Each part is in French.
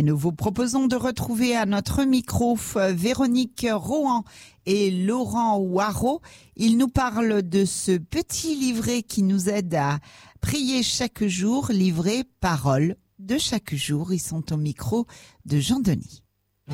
Et nous vous proposons de retrouver à notre micro Véronique Rohan et Laurent Waro. Ils nous parlent de ce petit livret qui nous aide à prier chaque jour, livret Parole de chaque jour. Ils sont au micro de Jean Denis.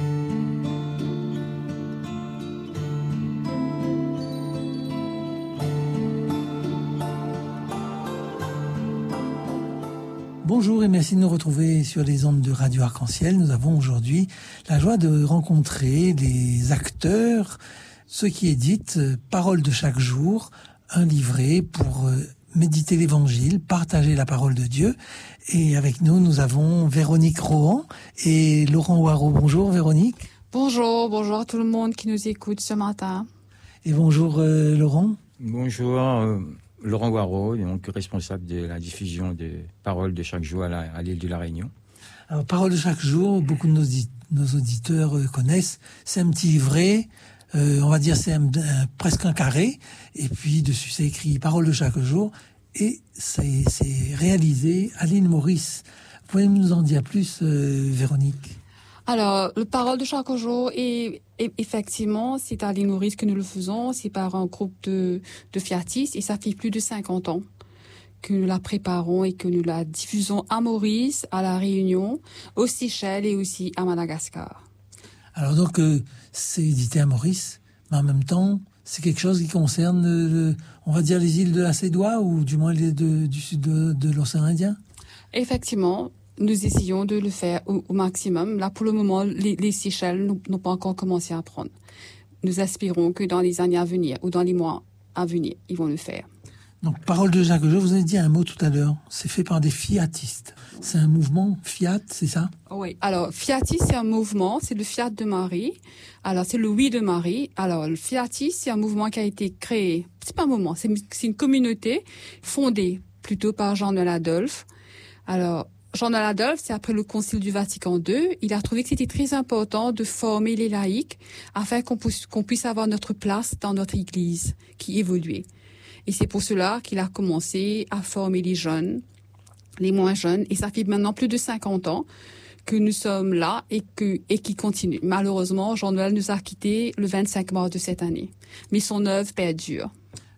Bonjour et merci de nous retrouver sur les ondes de Radio Arc-en-Ciel. Nous avons aujourd'hui la joie de rencontrer les acteurs, ceux qui éditent Parole de chaque jour, un livret pour méditer l'Évangile, partager la parole de Dieu. Et avec nous, nous avons Véronique Rohan et Laurent Waro. Bonjour Véronique. Bonjour à tout le monde qui nous écoute ce matin. Et bonjour Laurent. Bonjour. Laurent Waro, donc responsable de la diffusion des paroles de chaque jour à l'île de la Réunion. Alors, Paroles de chaque jour, beaucoup de nos auditeurs connaissent. C'est un petit livret, on va dire c'est presque un carré, et puis dessus c'est écrit Paroles de chaque jour, et c'est réalisé à l'île Maurice. Vous pouvez nous en dire plus, Véronique? Alors, le Parole de chaque jour est effectivement, c'est à l'île Maurice que nous le faisons, c'est par un groupe de fiatistes, et ça fait plus de 50 ans que nous la préparons et que nous la diffusons à Maurice, à la Réunion, aux Seychelles et aussi à Madagascar. Alors donc, c'est édité à Maurice, mais en même temps, c'est quelque chose qui concerne, on va dire, les îles de la Cédois, ou du moins du sud de l'océan Indien? Effectivement, nous essayons de le faire au maximum. Là, pour le moment, les Seychelles n'ont pas encore commencé à prendre. Nous espérons que dans les années à venir, ou dans les mois à venir, ils vont le faire. Donc, Parole de chaque jour, vous avez dit un mot tout à l'heure. C'est fait par des fiatistes. C'est un mouvement Fiat, c'est ça? Oui. Alors, Fiatis, c'est un mouvement. C'est le Fiat de Marie. Alors, c'est le Oui de Marie. Alors, le Fiatis, c'est un mouvement qui a été créé. C'est pas un mouvement. C'est une communauté fondée plutôt par Jean-Noël Adolphe. Alors, Jean-Noël Adolphe, c'est après le Concile du Vatican II, il a trouvé que c'était très important de former les laïcs afin qu'on puisse avoir notre place dans notre Église qui évoluait. Et c'est pour cela qu'il a commencé à former les jeunes, les moins jeunes, et ça fait maintenant plus de 50 ans que nous sommes là et qui continue. Malheureusement, Jean-Noël nous a quittés le 25 mars de cette année, mais son œuvre perdure.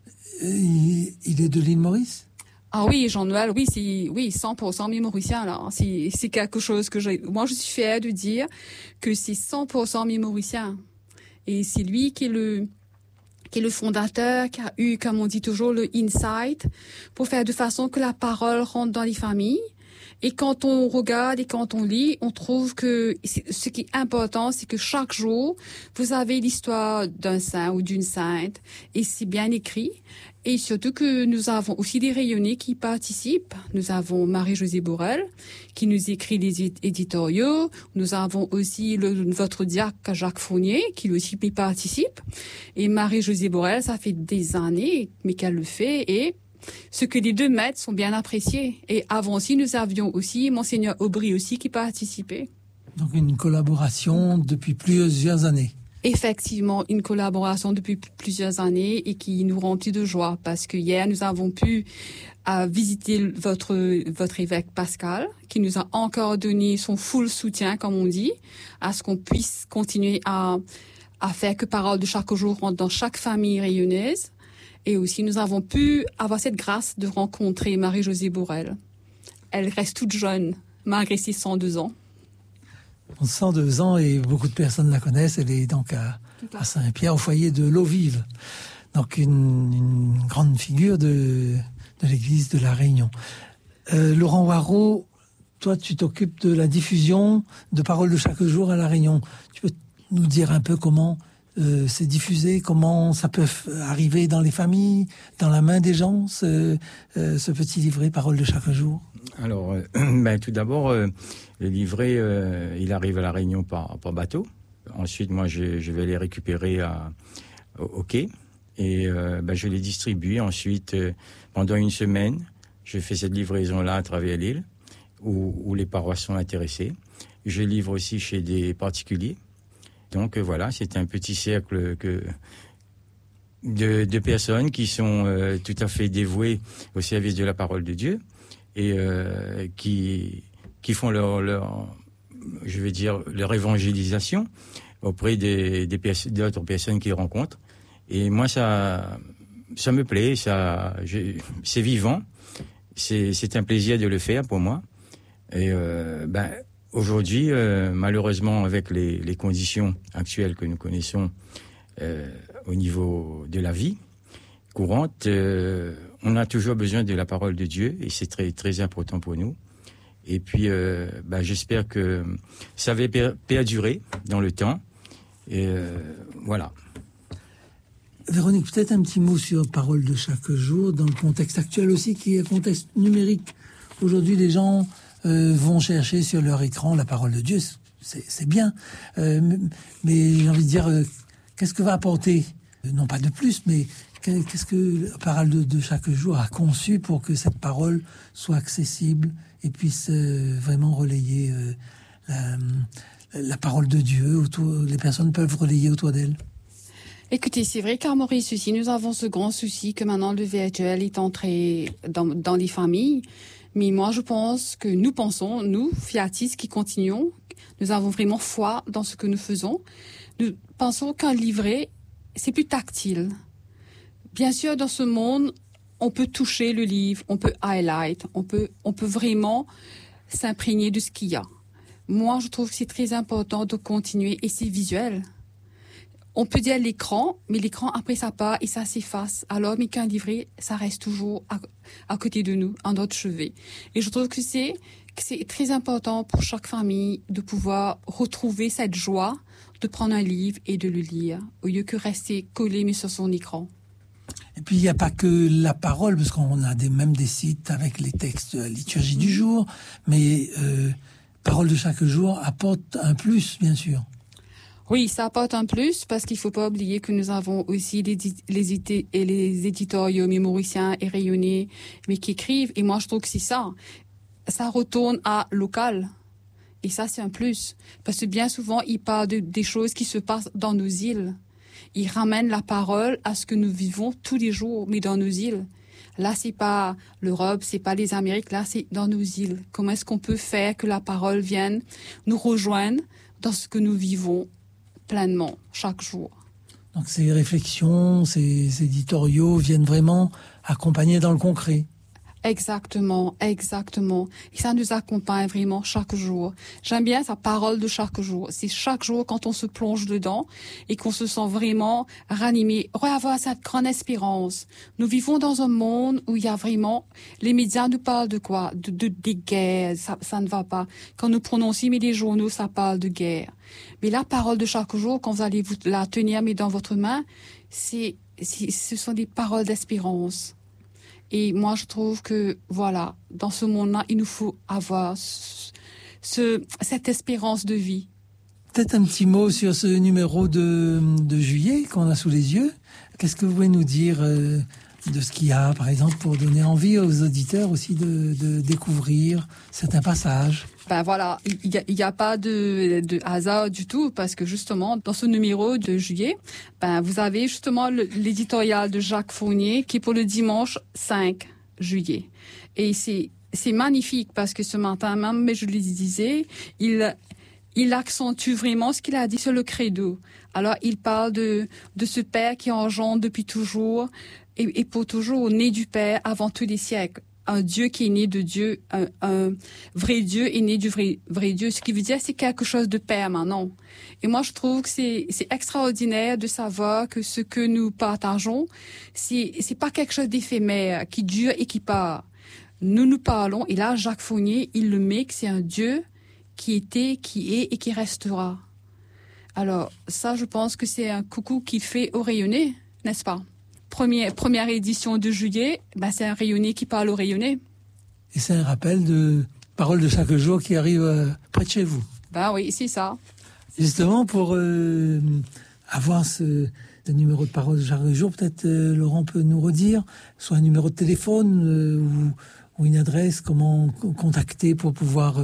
Il est de l'île Maurice? Ah oui, Jean-Noël, oui, 100% mémoricien, là. C'est quelque chose que moi, je suis fière de dire que c'est 100% mémoricien. Et c'est lui qui est le fondateur, qui a eu, comme on dit toujours, le insight pour faire de façon que la parole rentre dans les familles. Et quand on regarde et quand on lit, on trouve que ce qui est important, c'est que chaque jour, vous avez l'histoire d'un saint ou d'une sainte, et c'est bien écrit. Et surtout que nous avons aussi des rayonnés qui participent. Nous avons Marie-Josée Borel, qui nous écrit les éditoriaux. Nous avons aussi votre diacre Jacques Fournier, qui lui aussi participe. Et Marie-Josée Borel, ça fait des années, mais qu'elle le fait, et ce que les deux maîtres sont bien appréciés. Et avant aussi, nous avions aussi Monseigneur Aubry aussi qui participait. Donc une collaboration depuis plusieurs années. Effectivement, une collaboration depuis plusieurs années et qui nous remplit de joie parce que hier, nous avons pu visiter votre évêque Pascal qui nous a encore donné son full soutien, comme on dit, à ce qu'on puisse continuer à faire que Parole de chaque jour rentre dans chaque famille rayonnaise. Et aussi, nous avons pu avoir cette grâce de rencontrer Marie-Josée Borel. Elle reste toute jeune, malgré ses 102 ans. 102 ans et beaucoup de personnes la connaissent. Elle est donc à Saint-Pierre, au foyer de l'eau vive. Donc une grande figure de l'église de la Réunion. Laurent Waro, toi tu t'occupes de la diffusion de Paroles de chaque jour à la Réunion. Tu peux nous dire un peu comment c'est diffusé, comment ça peut arriver dans les familles, dans la main des gens, ce petit livret Paroles de chaque jour? Alors, tout d'abord, le livret, il arrive à la Réunion par bateau. Ensuite, moi, je vais les récupérer au quai et je les distribue. Ensuite, pendant une semaine, je fais cette livraison-là à travers l'île où les paroisses sont intéressées. Je livre aussi chez des particuliers. Donc voilà, c'est un petit cercle de personnes qui sont tout à fait dévouées au service de la parole de Dieu et qui font leur je vais dire, leur évangélisation auprès d'autres personnes qu'ils rencontrent. Et moi, ça me plaît, c'est vivant. C'est un plaisir de le faire pour moi. Et aujourd'hui, malheureusement, avec les conditions actuelles que nous connaissons au niveau de la vie courante, on a toujours besoin de la parole de Dieu et c'est très, très important pour nous. Et puis, j'espère que ça va perdurer dans le temps. Et voilà. Véronique, peut-être un petit mot sur Parole de chaque jour, dans le contexte actuel aussi, qui est un contexte numérique. Aujourd'hui, les gens vont chercher sur leur écran la parole de Dieu. C'est bien. Mais j'ai envie de dire, qu'est-ce que va apporter, non pas de plus, mais qu'est-ce que Parole de chaque jour a conçu pour que cette parole soit accessible et puisse vraiment relayer la parole de Dieu, les personnes peuvent relayer autour d'elle? Écoutez, c'est vrai qu'à Maurice aussi, nous avons ce grand souci que maintenant le virtuel est entré dans les familles. Mais moi, je pense que nous, fiatistes qui continuons, nous avons vraiment foi dans ce que nous faisons. Nous pensons qu'un livret, c'est plus tactile. Bien sûr, dans ce monde, on peut toucher le livre, on peut highlight, on peut vraiment s'imprégner de ce qu'il y a. Moi, je trouve que c'est très important de continuer et c'est visuel. On peut dire l'écran, mais l'écran, après, ça part et ça s'efface. Alors, mais qu'un livret, ça reste toujours à côté de nous, à notre chevet. Et je trouve que c'est très important pour chaque famille de pouvoir retrouver cette joie de prendre un livre et de le lire, au lieu que rester collé mais sur son écran. Et puis, il n'y a pas que la parole, parce qu'on a même des sites avec les textes de la liturgie du jour, mais Parole de chaque jour apporte un plus, bien sûr. Oui, ça apporte un plus parce qu'il ne faut pas oublier que nous avons aussi les éditoriaux mémoriciens et rayonnés, mais qui écrivent. Et moi, je trouve que c'est ça. Ça retourne à local. Et ça, c'est un plus. Parce que bien souvent, ils parlent des choses qui se passent dans nos îles. Ils ramènent la parole à ce que nous vivons tous les jours, mais dans nos îles. Là, c'est pas l'Europe, c'est pas les Amériques, là, c'est dans nos îles. Comment est-ce qu'on peut faire que la parole vienne nous rejoindre dans ce que nous vivons pleinement chaque jour? Donc ces réflexions, ces éditoriaux viennent vraiment accompagner dans le concret. Exactement. Et ça nous accompagne vraiment chaque jour. J'aime bien sa parole de chaque jour. C'est chaque jour quand on se plonge dedans et qu'on se sent vraiment ranimé, avoir cette grande espérance. Nous vivons dans un monde où il y a vraiment, les médias nous parlent de quoi? Des guerres, ça ne va pas. Quand nous prenons aussi les journaux, ça parle de guerre. Mais la parole de chaque jour, quand vous allez vous la tenir mais dans votre main, ce sont des paroles d'espérance. Et moi, je trouve que, voilà, dans ce monde-là, il nous faut avoir cette espérance de vie. Peut-être un petit mot sur ce numéro de juillet qu'on a sous les yeux. Qu'est-ce que vous pouvez nous dire de ce qu'il y a, par exemple, pour donner envie aux auditeurs aussi de découvrir certains passages? Ben voilà, il y a pas de hasard du tout parce que justement dans ce numéro de juillet, vous avez justement l'éditorial de Jacques Fournier qui est pour le dimanche 5 juillet. Et c'est magnifique parce que ce matin même, mais je le disais, il accentue vraiment ce qu'il a dit sur le credo. Alors il parle de ce Père qui engendre depuis toujours et pour toujours, né du Père avant tous les siècles. Un Dieu qui est né de Dieu, un vrai Dieu est né du vrai Dieu. Ce qui veut dire, c'est quelque chose de permanent. Et moi, je trouve que c'est extraordinaire de savoir que ce que nous partageons, c'est pas quelque chose d'éphémère, qui dure et qui part. Nous parlons, et là, Jacques Fournier, il le met que c'est un Dieu qui était, qui est et qui restera. Alors, ça, je pense que c'est un coucou qu'il fait au rayonné, n'est-ce pas? Première édition de juillet, c'est un rayonné qui parle au rayonné. Et c'est un rappel de Parole de chaque jour qui arrive près de chez vous. Oui, c'est ça. Justement, pour avoir ce numéro de Parole de chaque jour, peut-être Laurent peut nous redire, soit un numéro de téléphone ou une adresse, comment contacter pour pouvoir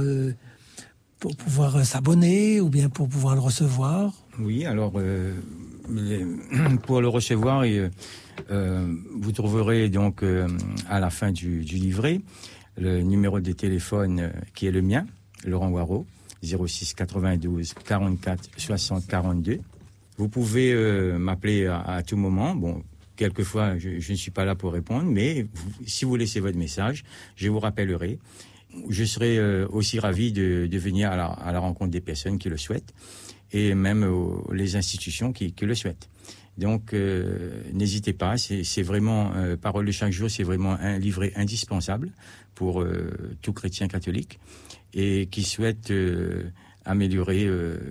s'abonner ou bien pour pouvoir le recevoir. Oui, alors pour le recevoir, vous trouverez donc à la fin du livret le numéro de téléphone qui est le mien, Laurent Waro, 06 92 44 60 42. Vous pouvez m'appeler à tout moment. Bon, quelquefois, je ne suis pas là pour répondre, mais si vous laissez votre message, je vous rappellerai. Je serai aussi ravi de venir à la rencontre des personnes qui le souhaitent et même les institutions qui le souhaitent. Donc, n'hésitez pas, c'est vraiment, Parole de chaque jour, c'est vraiment un livret indispensable pour tout chrétien catholique et qui souhaite améliorer,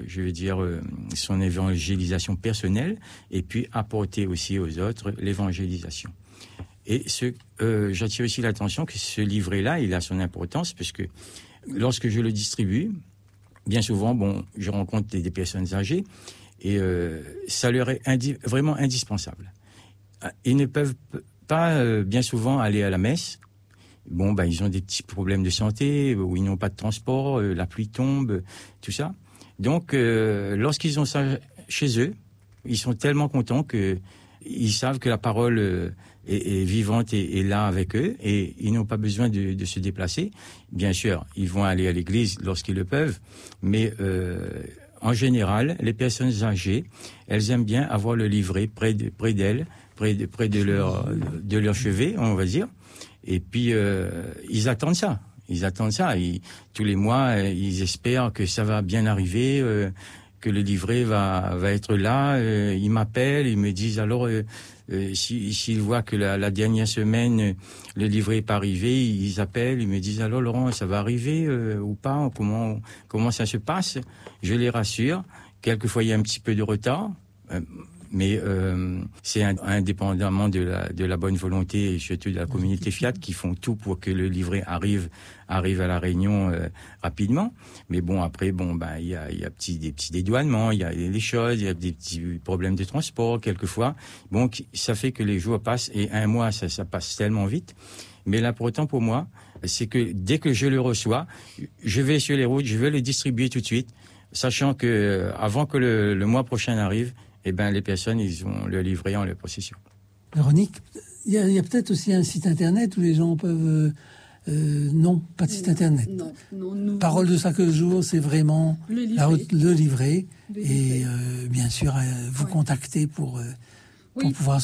son évangélisation personnelle et puis apporter aussi aux autres l'évangélisation. Et j'attire aussi l'attention que ce livret-là, il a son importance parce que lorsque je le distribue, bien souvent, je rencontre des personnes âgées et ça leur est vraiment indispensable. Ils ne peuvent pas bien souvent aller à la messe. Ils ont des petits problèmes de santé, où ils n'ont pas de transport, la pluie tombe, tout ça. Donc, lorsqu'ils ont ça chez eux, ils sont tellement contents qu'ils savent que la parole est vivante et là avec eux, et ils n'ont pas besoin de se déplacer. Bien sûr, ils vont aller à l'église lorsqu'ils le peuvent, mais en général, les personnes âgées, elles aiment bien avoir le livret près d'elles, près de leur chevet, on va dire. Et puis, ils attendent ça. Tous les mois, ils espèrent que ça va bien arriver, que le livret va être là. Ils m'appellent, ils me disent alors, s'ils voient que la dernière semaine, le livret n'est pas arrivé, ils appellent, ils me disent alors Laurent, ça va arriver ou pas, comment ça se passe? Je les rassure. Quelquefois, il y a un petit peu de retard. Mais c'est indépendamment de la bonne volonté et surtout de la communauté Fiat qui font tout pour que le livret arrive à la Réunion rapidement. Mais après, il y a des petits dédouanements, il y a des choses, il y a des petits problèmes de transport quelquefois. Ça fait que les jours passent et un mois, ça passe tellement vite. Mais l'important pour moi, c'est que dès que je le reçois, je vais sur les routes, je vais le distribuer tout de suite, sachant que avant que le mois prochain arrive, les personnes, ils ont le livret en leur possession. Véronique, il y a peut-être aussi un site internet où les gens peuvent... non, pas de site internet. Non. Parole de chaque jour, c'est vraiment le livret. Et bien sûr, vous contacter pour pouvoir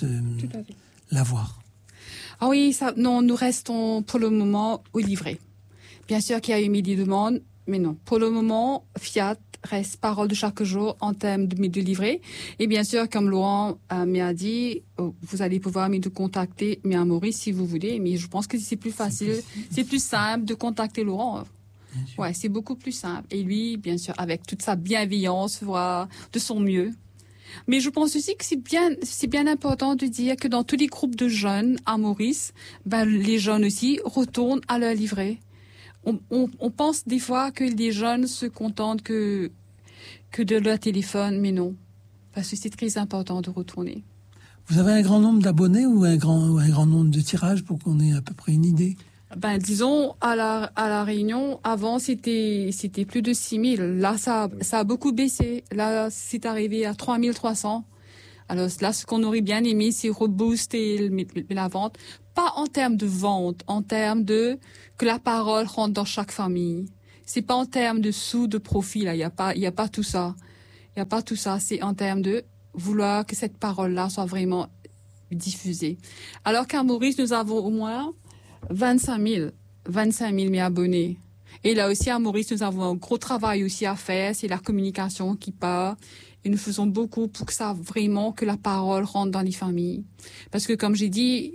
l'avoir. Ah oui, nous restons pour le moment au livret. Bien sûr qu'il y a eu des demandes, mais non. Pour le moment, Fiat reste Parole de chaque jour en termes de livret. Et bien sûr, comme Laurent m'a dit, vous allez pouvoir me contacter, mais à Maurice si vous voulez. Mais je pense que c'est plus facile, c'est plus simple de contacter Laurent. Ouais, c'est beaucoup plus simple. Et lui, bien sûr, avec toute sa bienveillance, fera de son mieux. Mais je pense aussi que c'est bien important de dire que dans tous les groupes de jeunes à Maurice, les jeunes aussi retournent à leur livret. On pense des fois que les jeunes se contentent que de leur téléphone, mais non. Parce que c'est très important de retourner. Vous avez un grand nombre d'abonnés ou un grand nombre de tirages pour qu'on ait à peu près une idée? Disons, à la Réunion, avant, c'était plus de 6 000. Là, ça a beaucoup baissé. Là, c'est arrivé à 3 300. Alors là, ce qu'on aurait bien aimé, c'est rebooster la vente. Pas en termes de vente, en termes de que la parole rentre dans chaque famille. C'est pas en termes de sous, de profit, là. Il y a pas tout ça. Il y a pas tout ça. C'est en termes de vouloir que cette parole-là soit vraiment diffusée. Alors qu'à Maurice, nous avons au moins 25 000 abonnés. Et là aussi, à Maurice, nous avons un gros travail aussi à faire. C'est la communication qui part. Et nous faisons beaucoup pour que la parole rentre dans les familles. Parce que comme j'ai dit,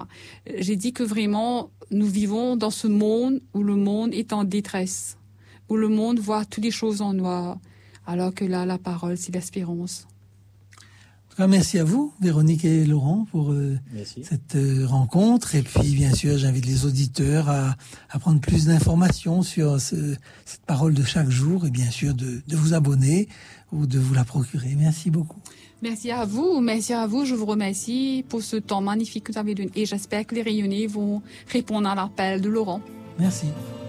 que vraiment, nous vivons dans ce monde où le monde est en détresse. Où le monde voit toutes les choses en noir. Alors que là, la parole, c'est l'espérance. Merci à vous, Véronique et Laurent, pour cette rencontre. Et puis, bien sûr, j'invite les auditeurs à prendre plus d'informations sur cette parole de chaque jour et bien sûr de vous abonner ou de vous la procurer. Merci beaucoup. Merci à vous. Je vous remercie pour ce temps magnifique que vous avez donné. Et j'espère que les Réunionnais vont répondre à l'appel de Laurent. Merci.